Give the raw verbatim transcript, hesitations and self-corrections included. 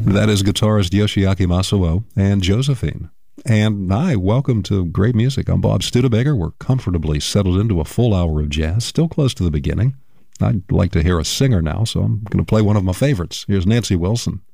That is guitarist Yoshiaki Masuo and Josephine. And hi, welcome to Great Music. I'm Bob Studebaker. We're comfortably settled into a full hour of jazz, still close to the beginning. I'd like to hear a singer now, so I'm going to play one of my favorites. Here's Nancy Wilson.